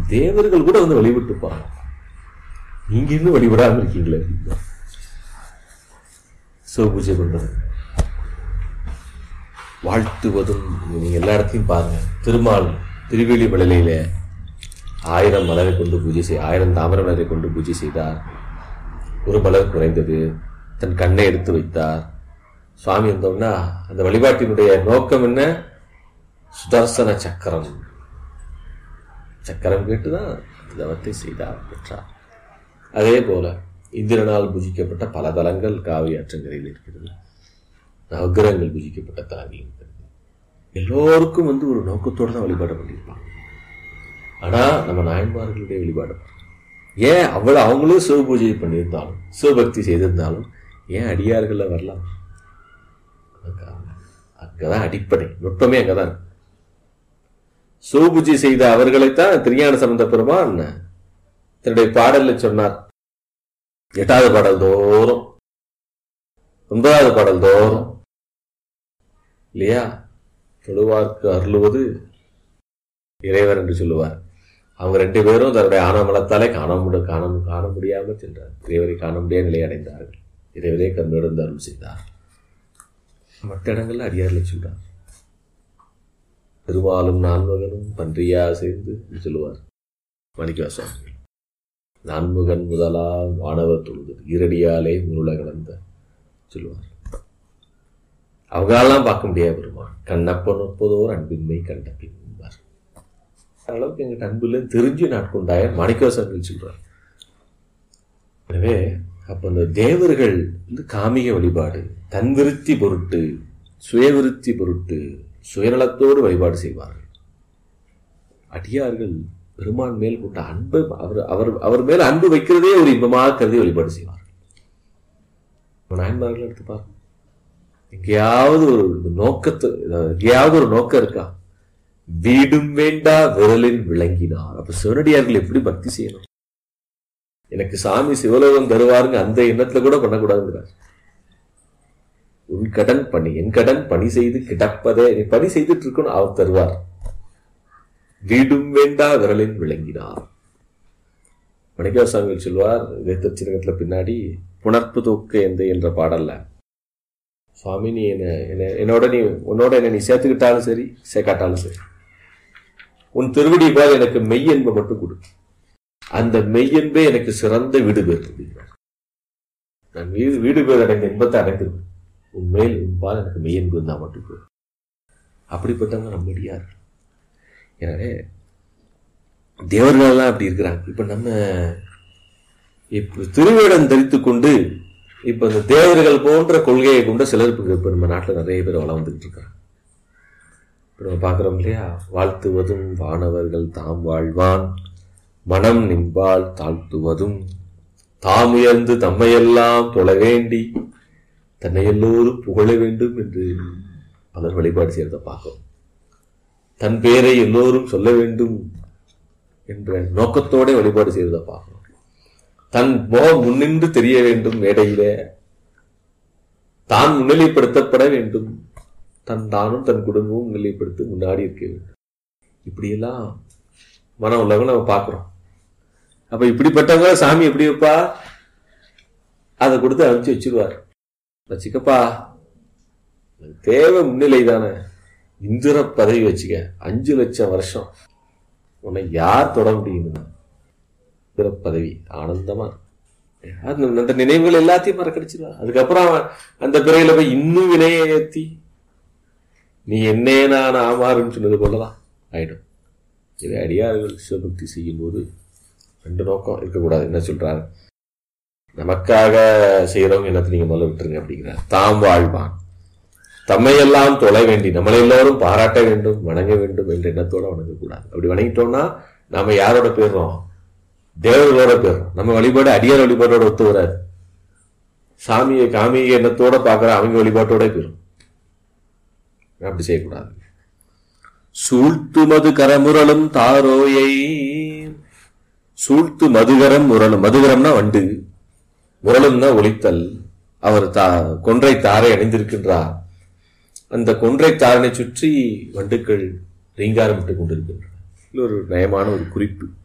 தேவர்கள் கூட வந்து வழிபட்டு போறாங்க. நீங்க இன்னும் வழிபடாம இருக்கீங்களே. சிவபூஜை பண்றது, வாழ்த்துவதும். நீங்க எல்லா இடத்தையும் பாருங்க. திருமால் திருவேலி மலையில 1000 மலரை கொண்டு பூஜை 1000 தாமரை மலரை கொண்டு பூஜை செய்தார். ஒரு மலர் குறைந்தது. தன் கண்ணை எடுத்து வைத்தார். சுவாமி வந்தோம்னா அந்த வழிபாட்டினுடைய நோக்கம் என்ன? சுதர்சன சக்கரம். சக்கரம் கேட்டுதான் தவத்தை செய்தார், பெற்றார். அதே போல இந்திரனால் பூஜிக்கப்பட்ட பல தலங்கள் காவிரி ஆற்றங்கரையில் இருக்கிறது. நவகிரகங்கள் பூஜிக்கப்பட்ட தலங்கள் இருக்கிறது. எல்லோருக்கும் வந்து ஒரு நோக்கத்தோடு தான் வழிபாடு பண்ணியிருப்பாங்க. ஆனா நம்ம நாயன்மார்களுடைய வழிபாடு ஏன் அவ்வளவு அவங்களும் சிவ பூஜை பண்ணியிருந்தாலும் சிவபக்தி செய்திருந்தாலும் ஏன் அடியார்கள்ல வரலாம்? அங்கதான் அடிப்படை நுட்பமே. அங்கதான் சிவபூஜை செய்த அவர்களைத்தான் திருஞான சம்பந்த பெருமான் தன்னுடைய பாடல்ல சொன்னார். 8வது பாடல் தோறும் 9வது பாடல் தோறும் இல்லையா, தொழுவார்க்கு அருளுவது இறைவர் என்று சொல்லுவார். அவங்க 2 பேரும் தன்னுடைய ஆனமலத்தாலே காண முடியாமல் சென்றார். இறைவரை காண முடியாத நிலை அடைந்தார்கள். இறைவரே கண்ணோடு அருள் செய்தார். மற்ற இடங்கள்ல அடியார்ல சொல்றார். திருமாலும் நான்முகனும் பன்றியா சேர்ந்து சொல்லுவார் மாணிக்கவாசகர். நான்முகன் முதலா வானவர் தொழுது ஈரடியாலே முருள கலந்த சொல்லுவார். அவங்களெல்லாம் பார்க்க முடியாது பெருமான். கண்ணப்பன் ஒப்பதோர் அன்பின்மை கண்ட பின்பார். அளவுக்கு எங்கிட்ட அன்புல தெரிஞ்சு நாட்கொண்டாய மாணிக்கவாசகர் சொல்றார். எனவே அப்ப அந்த தேவர்கள் வந்து காமிக வழிபாடு, தன் விருத்தி பொருட்டு, சுயவிருத்தி பொருட்டு, சுயநலத்தோடு வழிபாடு செய்வார்கள். அடியார்கள் பெருமான் மேல் கொண்ட அன்பு, அவர் மேல் அன்பு வைக்கிறதே ஒரு இன்பமாக கருதி வழிபாடு செய்வார்கள். நாயன்மார்கள் எடுத்து பாருங்க. எங்கேயாவது ஒரு நோக்கம் இருக்கா? வீடும் வேண்டா விரலின் விளங்கினார். அப்ப சிவனடியார்கள் எப்படி பக்தி செய்யணும்? எனக்கு சாமி சிவலோகம் தருவாருங்க அந்த எண்ணத்துல கூட பண்ணக்கூடாதுங்கிறார். உன் கடன் பணி என் கடன் பணி செய்து கிடப்பதே, நீ பணி செய்துட்டு இருக்கணும், அவர் தருவார். வீடும் வேண்டா விரலின் விளங்கினார். மாணிக்கவாசகர் சொல்வார். இதே திருச்சிரகத்துல பின்னாடி புணர்ப்பு தூக்க என்ற பாடல்ல, சுவாமி நீ உன்னோட என்ன நீ சேர்த்துக்கிட்டாலும் சரி சேர்க்காட்டாலும் சரி, உன் திருவடி போல் எனக்கு மெய்யன்பை மட்டும் கொடு. அந்த மெய்யன்பே எனக்கு சிறந்த வீடு பேர். நான் வீடு பேர் அடைந்த இன்பத்தை அடைந்திருவேன். உண்மையில் உன்பால் எனக்கு மெய்யன்பு இருந்தா மட்டும் போதும். அப்படிப்பட்டவங்க நம்மடியார். எனவே தேவர்கள் எல்லாம் அப்படி இருக்கிறாங்க. இப்ப நம்ம இப்ப திருவேடம் தரித்து கொண்டு இப்ப இந்த தேவர்கள் போன்ற கொள்கையை கொண்ட சிலர் இப்ப நம்ம நாட்டுல நிறைய பேர் வளம் வந்துகிட்டு இருக்காங்க. இப்ப நம்ம பாக்குறோம் இல்லையா, வாழ்த்துவதும் வானவர்கள் தாம் வாழ்வான் மனம் நின்பால் தாழ்த்துவதும் தாம் உயர்ந்து தம்மையெல்லாம் தொழ வேண்டி தன்னை எல்லோரும் புகழ வேண்டும் என்று பலர் வழிபாடு செய்யறத பார்க்கிறோம். தன் பேரை எல்லோரும் சொல்ல வேண்டும் என்ற நோக்கத்தோட வழிபாடு செய்வதை பார்க்கிறோம். தன் முகம் முன்னின்று தெரிய வேண்டும், மேடையில தான் முன்னிலைப்படுத்தப்பட வேண்டும், தானும் தன் குடும்பமும் முன்னிலைப்படுத்தி முன்னாடி இருக்க வேண்டும். இப்படியெல்லாம் மனம் உள்ளவங்க நம்ம பார்க்கிறோம். அப்ப இப்படிப்பட்டவங்க சாமி எப்படி வைப்பா? அதை கொடுத்து அனுப்பிச்சு வச்சிருவார். வச்சுக்கப்பா, தேவை முன்னிலை தானே, இந்திர பதவி வச்சுக்க, 5 லட்சம் வருஷம் உன்னை யார் தொட முடியும்? இந்திர பதவி ஆனந்தமா அந்த நினைவுகள் எல்லாத்தையும் மறக்கடிச்சிருவா. அதுக்கப்புறம் அந்த பிறையில போய் இன்னும் வினையை ஏத்தி நீ என்னே நான் ஆமாறுன்னு சொன்னது போலதான் ஆயிடும். இதை அடியார்கள் சிவபக்தி செய்யும் போது 2 நோக்கம் இருக்கக்கூடாது. என்ன சொல்றாரு? நமக்காக செய்யறவங்க எல்லாத்தையும் நீங்க முதல்ல விட்டுருங்க அப்படிங்கிறார். தாம் வாழ்வான் தம்மையெல்லாம் தொலை வேண்டி, நம்மளை எல்லோரும் பாராட்ட வேண்டும், வணங்க வேண்டும் என்ற எண்ணத்தோட வணங்கக்கூடாது. அப்படி வணங்கிட்டோம்னா நாம யாரோட போயிடுறோம்? தேவர்களோட போயிடுறோம். நம்ம வழிபாடு அடியார் வழிபாட்டோட ஒத்து வராது. சாமியை காமிய எண்ணத்தோட பாக்குற அவங்க வழிபாட்டோட போயிடும். அப்படி செய்யக்கூடாது. சூழ்த்து மது கரமுரலும் தாரோயை, சூழ்த்து மதுகரம் முரலும், மதுகரம்னா வண்டு, முரலும்னா ஒலித்தல். அவர் கொன்றை தாரை அணிந்திருக்கின்றார். அந்த கொன்றை தாரனை சுற்றி வண்டுக்கள் ரீங்காரம் விட்டுக் கொண்டிருக்கின்றன. இது ஒரு நயமான ஒரு குறிப்பு.